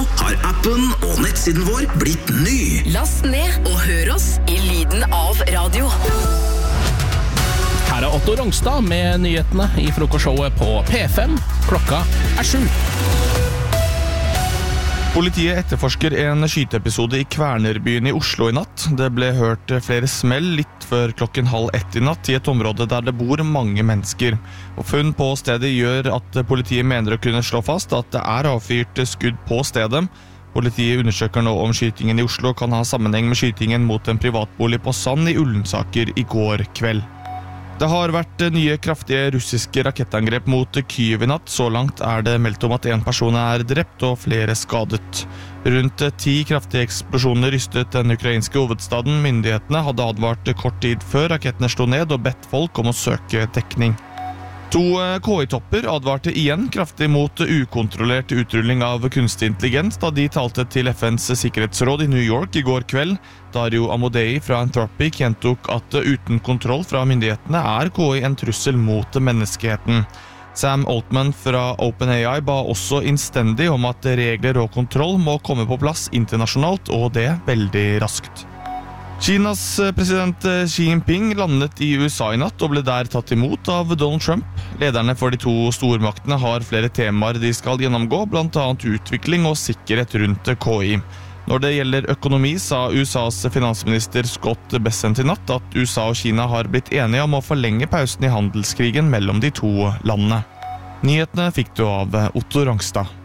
har appen og nettsiden vår blitt ny. Last ned og hør oss i lyden av radio. Her er Otto Rongstad med nyhetene i frokostshowet på P5. Klokka 7. Politiet etterforsker en skyteepisode i Kvernerbyen i Oslo i natt. Det ble hørt flere smell litt før 12:30 i natt i et område der det bor mange mennesker. Og funn på stedet gjør at politiet mener å kunne slå fast at det er avfyrt skudd på stedet. Politiet undersøker nå om skytingen i Oslo kan ha sammenheng med skytingen mot en privatbolig på Sand i Ullensaker i går kveld. Det har vært nye kraftige russiske rakettangrep mot Kyiv i natt. Så langt er det meldt om at en person er drept og flere skadet. Rundt 10 kraftige eksplosjoner rystet den ukrainske hovedstaden. Myndighetene hadde advart kort tid før rakettene slo ned og bedt folk om å søke dekning. 2 KI-topper advarte igjen kraftig mot ukontrollert utrulling av kunstig intelligens da de talte til FNs sikkerhetsråd i New York i går kveld. Dario Amodei fra Anthropic gjentok at uten kontroll fra myndighetene er KI en trussel mot menneskeheten. Sam Altman fra OpenAI ba også innstendig om at regler og kontroll må komme på plass internasjonalt, og det veldig raskt. Kinas president Xi Jinping landet i USA i natt og ble der tatt imot av Donald Trump. Lederne for de 2 stormaktene har flere temaer de skal gjennomgå, blant annet utvikling og sikkerhet rundt KI. Når det gjelder økonomi, sa USAs finansminister Scott Bessent i natt at USA og Kina har blitt enige om å forlenge pausen i handelskrigen mellom de 2 landene. Nyhetene fikk du av Otto Rongstad.